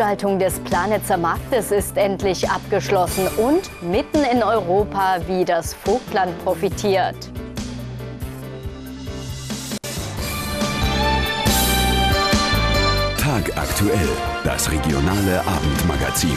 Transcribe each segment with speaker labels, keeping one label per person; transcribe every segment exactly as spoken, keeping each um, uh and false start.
Speaker 1: Gestaltung des Planitzer Marktes ist endlich abgeschlossen und mitten in Europa, wie das Vogtland profitiert.
Speaker 2: Tagaktuell, das regionale Abendmagazin.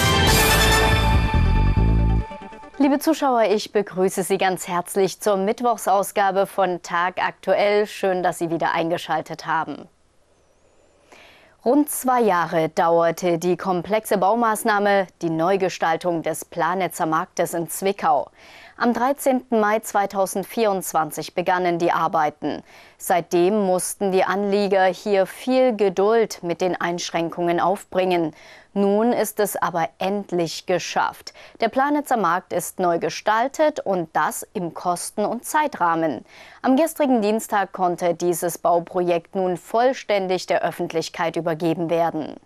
Speaker 1: Liebe Zuschauer, ich begrüße Sie ganz herzlich zur Mittwochsausgabe von Tagaktuell. Schön, dass Sie wieder eingeschaltet haben. Rund zwei Jahre dauerte die komplexe Baumaßnahme, die Neugestaltung des Planitzer Marktes in Zwickau. Am dreizehnten Mai zweitausendvierundzwanzig begannen die Arbeiten. Seitdem mussten die Anlieger hier viel Geduld mit den Einschränkungen aufbringen. Nun ist es aber endlich geschafft. Der Planitzer Markt ist neu gestaltet und das im Kosten- und Zeitrahmen. Am gestrigen Dienstag konnte dieses Bauprojekt nun vollständig der Öffentlichkeit übergeben werden.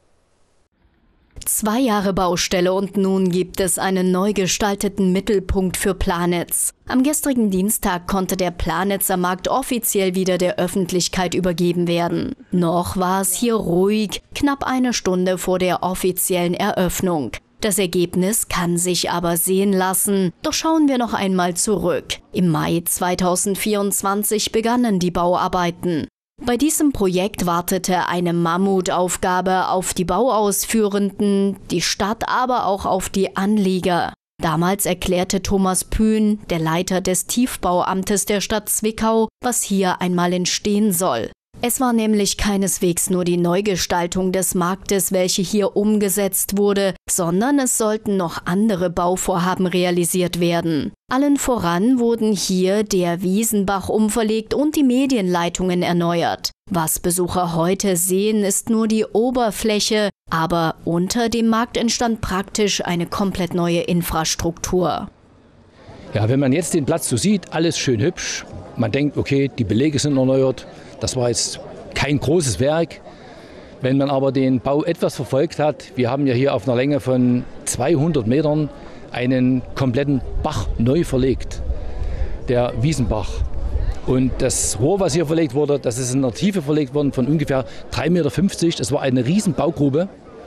Speaker 1: Zwei Jahre Baustelle und nun gibt es einen neu gestalteten Mittelpunkt für Planitz. Am gestrigen Dienstag konnte der Planitzer Markt offiziell wieder der Öffentlichkeit übergeben werden. Noch war es hier ruhig, knapp eine Stunde vor der offiziellen Eröffnung. Das Ergebnis kann sich aber sehen lassen. Doch schauen wir noch einmal zurück. Im Mai zweitausendvierundzwanzig begannen die Bauarbeiten. Bei diesem Projekt wartete eine Mammutaufgabe auf die Bauausführenden, die Stadt, aber auch auf die Anlieger. Damals erklärte Thomas Pühn, der Leiter des Tiefbauamtes der Stadt Zwickau, was hier einmal entstehen soll. Es war nämlich keineswegs nur die Neugestaltung des Marktes, welche hier umgesetzt wurde, sondern es sollten noch andere Bauvorhaben realisiert werden. Allen voran wurden hier der Wiesenbach umverlegt und die Medienleitungen erneuert. Was Besucher heute sehen, ist nur die Oberfläche, aber unter dem Markt entstand praktisch eine komplett neue Infrastruktur.
Speaker 3: Ja, wenn man jetzt den Platz so sieht, alles schön hübsch. Man denkt, okay, die Belege sind erneuert. Das war jetzt kein großes Werk. Wenn man aber den Bau etwas verfolgt hat, wir haben ja hier auf einer Länge von zweihundert Metern einen kompletten Bach neu verlegt, der Wiesenbach. Und das Rohr, was hier verlegt wurde, das ist in einer Tiefe verlegt worden von ungefähr drei Meter fünfzig. Das war eine riesen Baugrube.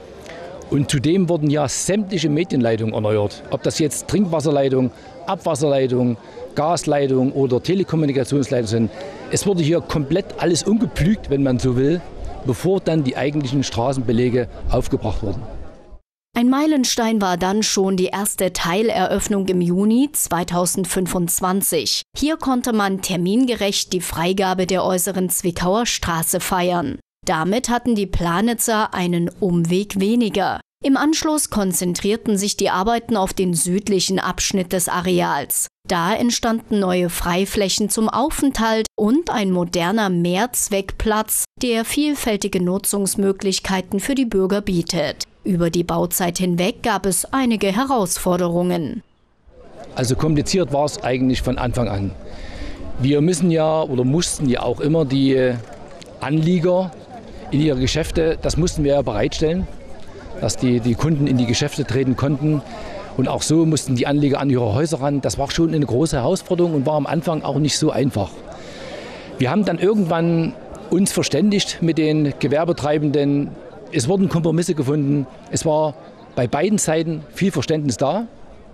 Speaker 3: Und zudem wurden ja sämtliche Medienleitungen erneuert. Ob das jetzt Trinkwasserleitung, Abwasserleitung, Gasleitung oder Telekommunikationsleitung sind. Es wurde hier komplett alles umgepflügt, wenn man so will, bevor dann die eigentlichen Straßenbelege aufgebracht wurden.
Speaker 1: Ein Meilenstein war dann schon die erste Teileröffnung im Juni zweitausendfünfundzwanzig. Hier konnte man termingerecht die Freigabe der äußeren Zwickauer Straße feiern. Damit hatten die Planitzer einen Umweg weniger. Im Anschluss konzentrierten sich die Arbeiten auf den südlichen Abschnitt des Areals. Da entstanden neue Freiflächen zum Aufenthalt und ein moderner Mehrzweckplatz, der vielfältige Nutzungsmöglichkeiten für die Bürger bietet. Über die Bauzeit hinweg gab es einige Herausforderungen.
Speaker 3: Also kompliziert war es eigentlich von Anfang an. Wir müssen ja oder mussten ja auch immer die Anlieger in ihre Geschäfte, das mussten wir ja bereitstellen, dass die, die Kunden in die Geschäfte treten konnten. Und auch so mussten die Anlieger an ihre Häuser ran. Das war schon eine große Herausforderung und war am Anfang auch nicht so einfach. Wir haben dann irgendwann uns verständigt mit den Gewerbetreibenden. Es wurden Kompromisse gefunden. Es war bei beiden Seiten viel Verständnis da.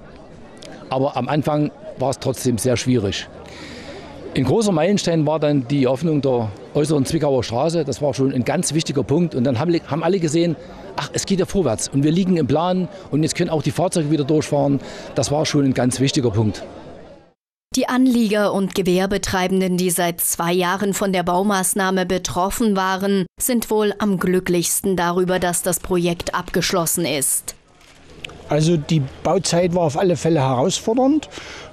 Speaker 3: Aber am Anfang war es trotzdem sehr schwierig. Ein großer Meilenstein war dann die Eröffnung der äußeren Zwickauer Straße. Das war schon ein ganz wichtiger Punkt. Und dann haben, haben alle gesehen, ach, es geht ja vorwärts. Und wir liegen im Plan und jetzt können auch die Fahrzeuge wieder durchfahren. Das war schon ein ganz wichtiger Punkt.
Speaker 1: Die Anlieger und Gewerbetreibenden, die seit zwei Jahren von der Baumaßnahme betroffen waren, sind wohl am glücklichsten darüber, dass das Projekt abgeschlossen ist.
Speaker 4: Also die Bauzeit war auf alle Fälle herausfordernd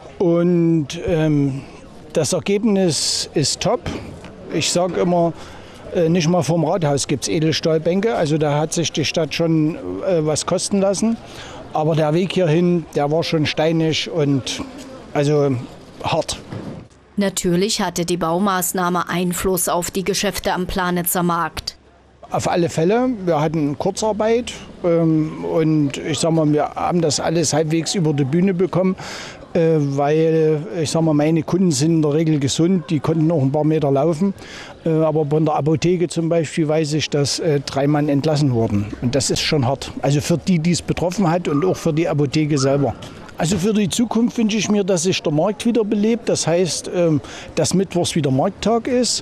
Speaker 4: und ähm, das Ergebnis ist top. Ich sage immer, äh, nicht mal vorm Rathaus gibt es Edelstahlbänke, also da hat sich die Stadt schon äh, was kosten lassen. Aber der Weg hierhin, der war schon steinig und also hart.
Speaker 1: Natürlich hatte die Baumaßnahme Einfluss auf die Geschäfte am Planitzer Markt.
Speaker 4: Auf alle Fälle. Wir hatten Kurzarbeit ähm, und ich sag mal, wir haben das alles halbwegs über die Bühne bekommen. weil ich sag mal, meine Kunden sind in der Regel gesund, die konnten auch ein paar Meter laufen. Aber von der Apotheke zum Beispiel weiß ich, dass drei Mann entlassen wurden. Und das ist schon hart. Also für die, die es betroffen hat und auch für die Apotheke selber. Also für die Zukunft wünsche ich mir, dass sich der Markt wieder belebt. Das heißt, dass mittwochs wieder Markttag ist,